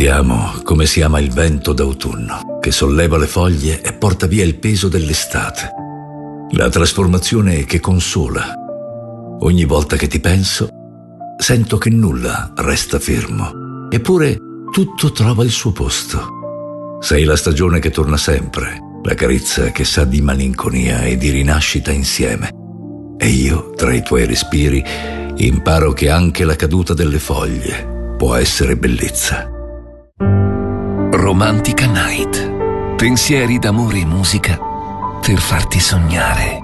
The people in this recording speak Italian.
Ti amo come si ama il vento d'autunno, che solleva le foglie e porta via il peso dell'estate. La trasformazione che consola. Ogni volta che ti penso, sento che nulla resta fermo, eppure tutto trova il suo posto. Sei la stagione che torna sempre, la carezza che sa di malinconia e di rinascita insieme. E io, tra i tuoi respiri, imparo che anche la caduta delle foglie può essere bellezza. Romantica Night. Pensieri d'amore e musica per farti sognare.